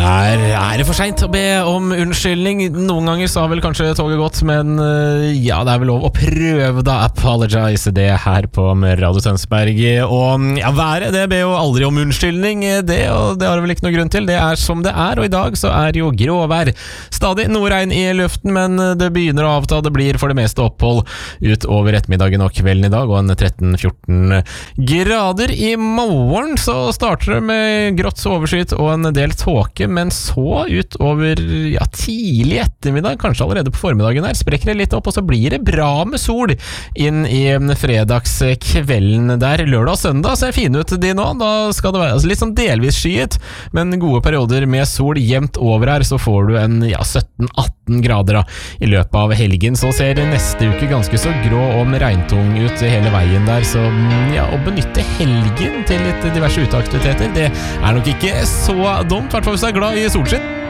Er det for sent å be om unnskyldning? Noen ganger så har vel kanskje toget gått, men ja, det er vel lov å prøve da. Apologize, det her på Radio Tønsberg. Og ja, været, det ber jo aldri om unnskyldning, det, og det har det vel ikke noe grunn til. Det er som det er, og i dag så er jo gråvær. Stadig noe regn i luften, men det begynner å avta. Det blir for det meste opphold utover ettermiddagen og kvelden i dag, og en 13-14 grader. I morgen så starter det med grått overskyet og en del tåke, men så utover ja, tidlig ettermiddag, kanskje allerede på formiddagen her, sprekker det litt opp, og så blir det bra med sol inn i fredagskvelden der. Lørdag og søndag ser fine ut de nå, da skal det være altså, litt sånn delvis skyet, men gode perioder med sol jevnt over her, så får du en ja, 17-18 grader da. I løpet av helgen så ser neste uke ganske så grå og regntung ut hele veien der, så ja, å benytte helgen til litt diverse uteaktiviteter, det er nok ikke så dumt, i hvert fall hvis du er glad i solskinn.